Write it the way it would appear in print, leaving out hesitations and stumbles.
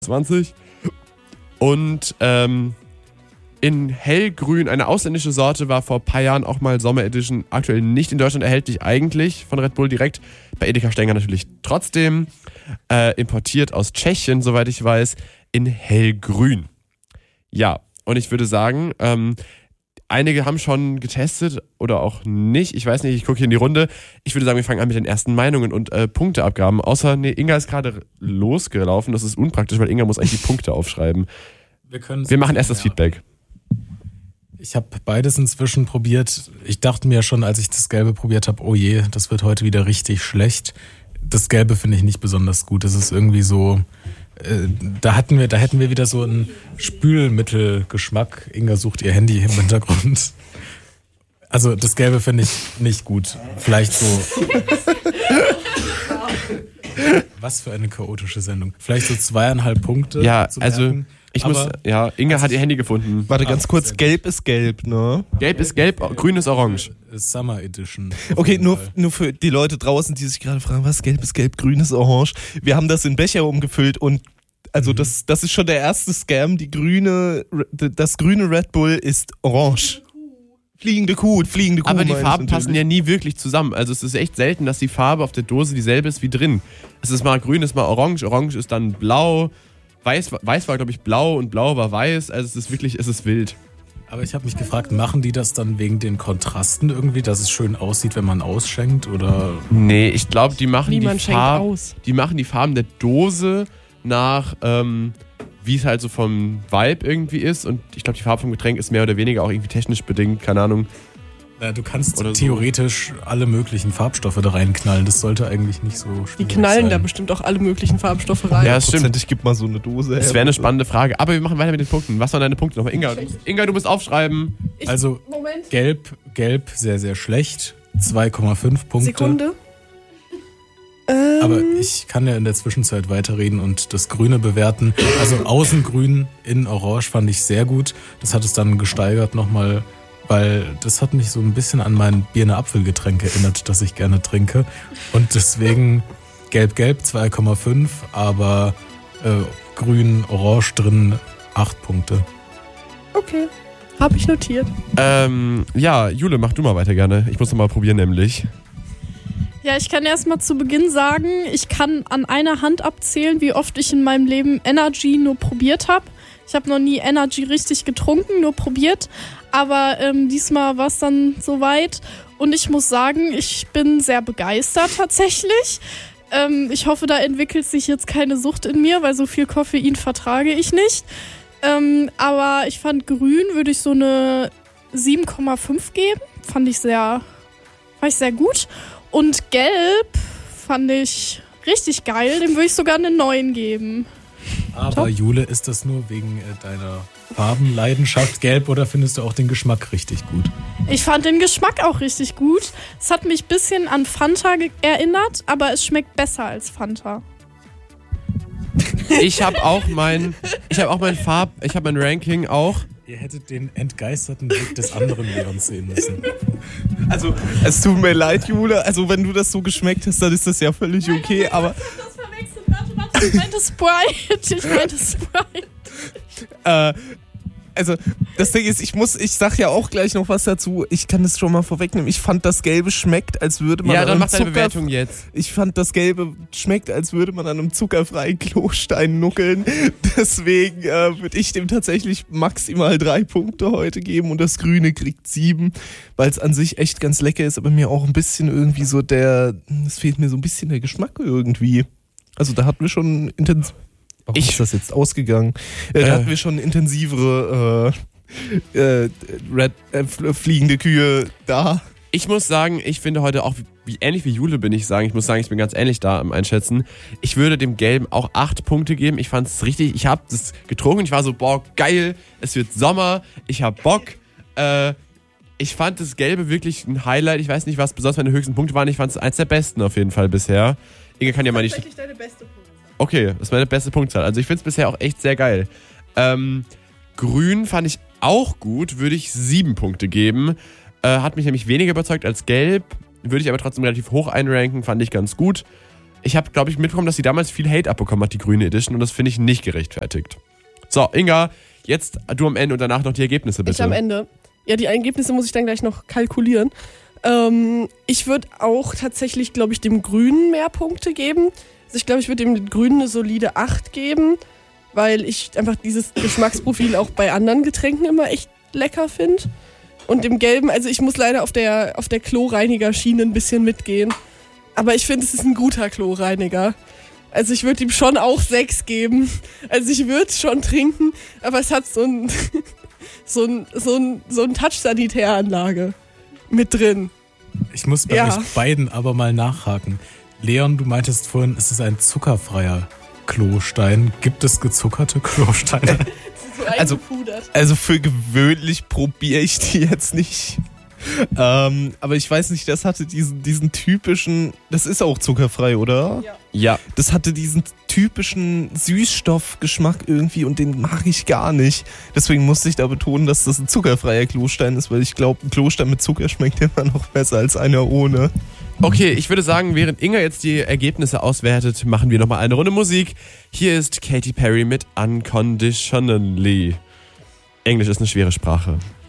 20. Und in hellgrün, eine ausländische Sorte, war vor ein paar Jahren auch mal Sommer Edition, aktuell nicht in Deutschland erhältlich eigentlich von Red Bull direkt. Bei Edeka Stenger natürlich trotzdem. Importiert aus Tschechien, soweit ich weiß, in hellgrün. Ja, und ich würde sagen, einige haben schon getestet oder auch nicht. Ich weiß nicht, ich gucke hier in die Runde. Ich würde sagen, wir fangen an mit den ersten Meinungen und Punkteabgaben. Außer, Inga ist gerade losgelaufen. Das ist unpraktisch, weil Inga muss eigentlich die Punkte aufschreiben. Wir machen erst das Feedback. Ich habe beides inzwischen probiert. Ich dachte mir schon, als ich das Gelbe probiert habe, oh je, das wird heute wieder richtig schlecht. Das Gelbe finde ich nicht besonders gut. Das ist irgendwie so, da hätten wir wieder so einen Spülmittelgeschmack. Inga sucht ihr Handy im Hintergrund. Also das Gelbe finde ich nicht gut. Vielleicht so. Was für eine chaotische Sendung. Vielleicht so 2,5 Punkte. Ja, also Inga hat ihr Handy gefunden. Warte ganz kurz, gelb ist gelb, ne? Gelb ist gelb, grün ist orange. Summer Edition. Okay, nur für die Leute draußen, die sich gerade fragen, was gelb ist gelb, grün ist orange. Wir haben das in Becher umgefüllt und also das ist schon der erste Scam. Das grüne Red Bull ist orange. Fliegende Kuh. Aber die Farben passen ja nie wirklich zusammen. Also es ist echt selten, dass die Farbe auf der Dose dieselbe ist wie drin. Es ist mal grün, ist mal orange ist dann blau. Weiß war, glaube ich, blau und blau war weiß. Also es ist wild. Aber ich habe mich gefragt, machen die das dann wegen den Kontrasten irgendwie, dass es schön aussieht, wenn man ausschenkt? Oder? Nee, ich glaube, die machen die Farben der Dose nach, wie es halt so vom Vibe irgendwie ist. Und ich glaube, die Farbe vom Getränk ist mehr oder weniger auch irgendwie technisch bedingt, keine Ahnung. Ja, du kannst theoretisch alle möglichen Farbstoffe da reinknallen. Das sollte eigentlich nicht so schwierig sein. Die knallen da bestimmt auch alle möglichen Farbstoffe rein. Ja, das stimmt. Ich gib mal so eine Dose. Das wäre eine spannende Frage. Aber wir machen weiter mit den Punkten. Was waren deine Punkte nochmal? Inga, du musst aufschreiben. Gelb, sehr, sehr schlecht. 2,5 Punkte. Sekunde. Aber ich kann ja in der Zwischenzeit weiterreden und das Grüne bewerten. Also außengrün, innen orange fand ich sehr gut. Das hat es dann gesteigert nochmal, weil das hat mich so ein bisschen an mein Birne-Apfel-Getränk erinnert, das ich gerne trinke. Und deswegen gelb-gelb 2,5, aber grün-orange drin 8 Punkte. Okay, habe ich notiert. Jule, mach du mal weiter gerne. Ich muss noch mal probieren nämlich. Ja, ich kann erst mal zu Beginn sagen, ich kann an einer Hand abzählen, wie oft ich in meinem Leben Energy nur probiert habe. Ich habe noch nie Energy richtig getrunken, nur probiert. Aber diesmal war es dann soweit. Und ich muss sagen, ich bin sehr begeistert tatsächlich. Ich hoffe, da entwickelt sich jetzt keine Sucht in mir, weil so viel Koffein vertrage ich nicht. Aber ich fand grün, würde ich so eine 7,5 geben. Fand ich sehr gut. Und gelb fand ich richtig geil. Dem würde ich sogar eine 9 geben. Aber Top. Jule, ist das nur wegen deiner Farbenleidenschaft gelb oder findest du auch den Geschmack richtig gut? Ich fand den Geschmack auch richtig gut. Es hat mich ein bisschen an Fanta erinnert, aber es schmeckt besser als Fanta. Ich habe mein Ranking auch. Ihr hättet den entgeisterten Blick des anderen Leons sehen müssen. Also, es tut mir leid, Jule. Also, wenn du das so geschmeckt hast, dann ist das ja völlig okay. Nein, Aber das verwechselt. Warte. Ich meinte Sprite. Also, das Ding ist, ich sag ja auch gleich noch was dazu. Ich kann das schon mal vorwegnehmen. Ich fand, das Gelbe schmeckt, als würde man dann mach deine Bewertung jetzt. Ich fand, das Gelbe schmeckt, als würde man an einem zuckerfreien Klostein nuckeln. Deswegen würde ich dem tatsächlich maximal 3 Punkte heute geben und das Grüne kriegt 7, weil es an sich echt ganz lecker ist, aber mir auch ein bisschen irgendwie so es fehlt mir so ein bisschen der Geschmack irgendwie. Also da hatten wir schon intensiv. Warum ist das jetzt ausgegangen? Da hatten wir schon intensivere fliegende Kühe da. Ich muss sagen, ich finde heute auch, ähnlich wie Jule bin ich bin ganz ähnlich da am Einschätzen. Ich würde dem Gelben auch 8 Punkte geben. Ich fand es richtig, ich habe das getrunken, ich war so, boah, geil, es wird Sommer, ich hab Bock. Ich fand das Gelbe wirklich ein Highlight. Ich weiß nicht, was besonders meine höchsten Punkte waren. Ich fand es eins der besten auf jeden Fall bisher. Inge kann ja mal nicht... Das ist wirklich deine beste Punktzahl. Okay, das ist meine beste Punktzahl. Also ich finde es bisher auch echt sehr geil. Grün fand ich auch gut, würde ich 7 Punkte geben. Hat mich nämlich weniger überzeugt als Gelb. Würde ich aber trotzdem relativ hoch einranken, fand ich ganz gut. Ich habe, glaube ich, mitbekommen, dass sie damals viel Hate abbekommen hat, die grüne Edition, und das finde ich nicht gerechtfertigt. So, Inga, jetzt du am Ende und danach noch die Ergebnisse, bitte. Ich am Ende. Ja, die Ergebnisse muss ich dann gleich noch kalkulieren. Ich würde auch tatsächlich, glaube ich, dem Grünen mehr Punkte geben. Also ich glaube, ich würde dem Grünen eine solide 8 geben, weil ich einfach dieses Geschmacksprofil auch bei anderen Getränken immer echt lecker finde. Und dem Gelben, also ich muss leider auf der Kloreiniger-Schiene ein bisschen mitgehen. Aber ich finde, es ist ein guter Kloreiniger. Also ich würde ihm schon auch 6 geben. Also ich würde es schon trinken, aber es hat so ein Touch-Sanitäranlage mit drin. Ich muss bei euch beiden aber mal nachhaken. Leon, du meintest vorhin, es ist ein zuckerfreier Klostein. Gibt es gezuckerte Klosteine? Also für gewöhnlich probiere ich die jetzt nicht. Aber ich weiß nicht, das hatte diesen typischen, das ist auch zuckerfrei, oder? Ja. Das hatte diesen typischen Süßstoffgeschmack irgendwie und den mag ich gar nicht. Deswegen musste ich da betonen, dass das ein zuckerfreier Klostein ist, weil ich glaube, ein Klostein mit Zucker schmeckt immer noch besser als einer ohne. Okay, ich würde sagen, während Inga jetzt die Ergebnisse auswertet, machen wir nochmal eine Runde Musik. Hier ist Katy Perry mit Unconditionally. Englisch ist eine schwere Sprache.